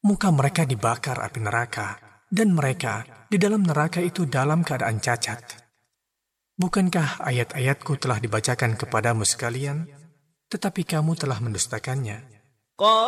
muka mereka dibakar api neraka, dan mereka di dalam neraka itu dalam keadaan cacat. Bukankah ayat-ayatku telah dibacakan kepadamu sekalian, tetapi kamu telah mendustakannya?